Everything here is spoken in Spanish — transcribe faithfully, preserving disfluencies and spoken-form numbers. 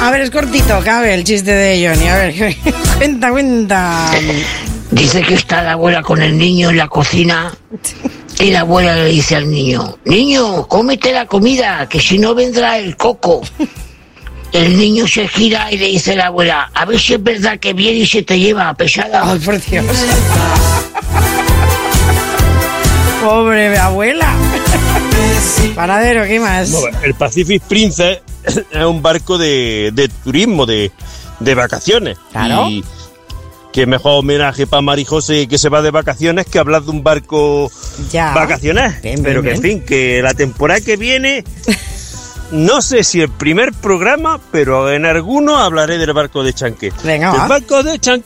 A ver, es cortito, cabe el chiste de Johnny. A ver, cuenta, cuenta. Dice que está la abuela con el niño en la cocina y la abuela le dice al niño: niño, cómete la comida, que si no vendrá el coco. El niño se gira y le dice a la abuela: a ver si es verdad que viene y se te lleva, pesada. Ay, por Dios. Pobre abuela. Panadero, ¿qué más? Bueno, el Pacific Princess es un barco de, de turismo, de, de vacaciones. Claro. Y qué mejor homenaje para Marijose, que se va de vacaciones, que hablar de un barco ya. vacaciones. Bien, bien, Pero que, bien. en fin, que la temporada que viene, no sé si el primer programa, pero en alguno hablaré del barco de Chanqué. Venga, El va. barco de Chanqué.